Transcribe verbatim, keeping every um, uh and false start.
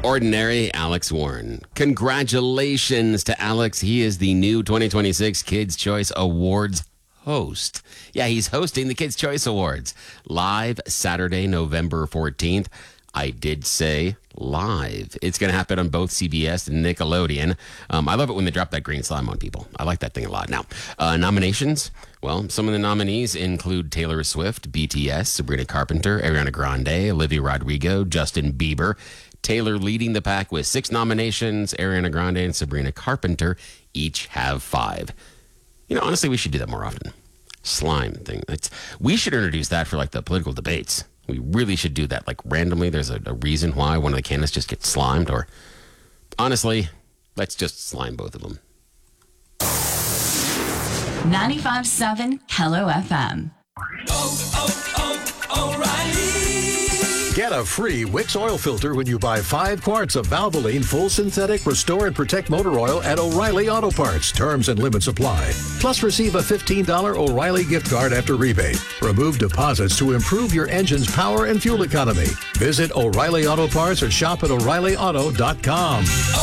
Ordinary Alex Warren. Congratulations to Alex. He is the new twenty twenty-six Kids' Choice Awards host. Yeah, he's hosting the Kids' Choice Awards live Saturday, November fourteenth. I did say live. It's going to happen on both C B S and Nickelodeon. Um, I love it when they drop that green slime on people. I like that thing a lot. Now, uh, nominations. Well, some of the nominees include Taylor Swift, B T S, Sabrina Carpenter, Ariana Grande, Olivia Rodrigo, Justin Bieber. Taylor leading the pack with six nominations. Ariana Grande and Sabrina Carpenter each have five. You know, honestly, we should do that more often. Slime thing. It's, we should introduce that for like the political debates. We really should do that. Like randomly, there's a, a reason why one of the candidates just gets slimed. Or honestly, let's just slime both of them. ninety-five point seven Hello F M. Oh, oh, oh, O'Reilly. Get a free Wix oil filter when you buy five quarts of Valvoline Full Synthetic Restore and Protect Motor Oil at O'Reilly Auto Parts. Terms and limits apply. Plus, receive a fifteen dollars O'Reilly gift card after rebate. Remove deposits to improve your engine's power and fuel economy. Visit O'Reilly Auto Parts or shop at O'Reilly Auto dot com.